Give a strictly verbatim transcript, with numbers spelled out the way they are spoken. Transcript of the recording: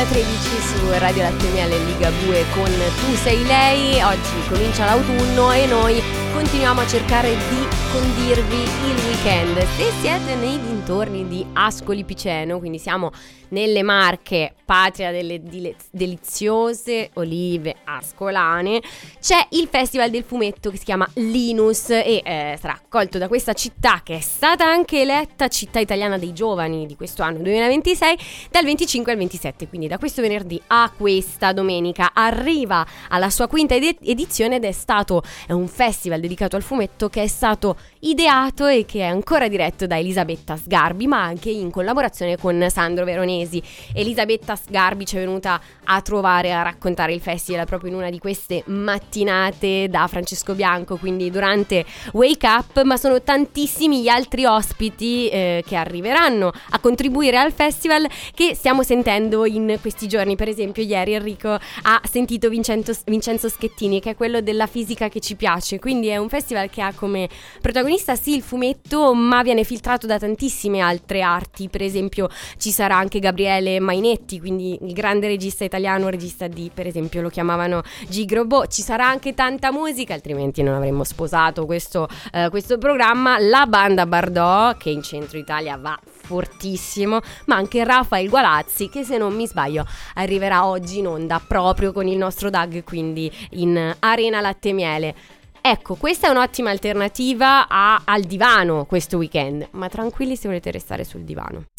tredici su Radio Latte Miele Ligabue con Tu sei lei. Oggi comincia l'autunno e noi continuiamo a cercare di condirvi il weekend. Se siete nei dintorni di Ascoli Piceno, quindi siamo nelle Marche, patria delle dile- deliziose olive ascolane, c'è il Festival del Fumetto che si chiama Linus e eh, sarà accolto da questa città che è stata anche eletta città italiana dei giovani di questo anno duemilaventisei dal venticinque al ventisette, quindi da questo venerdì a questa domenica. Arriva alla sua quinta ed- edizione ed è stato è un festival dedicato al fumetto che è stato ideato e che è ancora diretto da Elisabetta Sgarbi, ma anche in collaborazione con Sandro Veronesi. Elisabetta Sgarbi ci è venuta a trovare a raccontare il festival proprio in una di queste mattinate da Francesco Bianco, quindi durante Wake Up, ma sono tantissimi gli altri ospiti eh, che arriveranno a contribuire al festival che stiamo sentendo in questi giorni. Per esempio ieri Enrico ha sentito Vincenzo, Vincenzo Schettini, che è quello della fisica che ci piace, quindi è un festival che ha come protagonista sì il fumetto, ma viene filtrato da tantissime altre arti. Per esempio ci sarà anche Gabriele Mainetti, quindi il grande regista italiano, regista di, per esempio, lo chiamavano Gigrobo. Ci sarà anche tanta musica, altrimenti non avremmo sposato questo, eh, questo programma. La banda Bardò, che in centro Italia va fortissimo, ma anche Rafael Gualazzi, che se non mi sbaglio arriverà oggi in onda proprio con il nostro D A G, quindi in Arena Latte Miele. Ecco, questa è un'ottima alternativa a, al divano questo weekend, ma tranquilli se volete restare sul divano.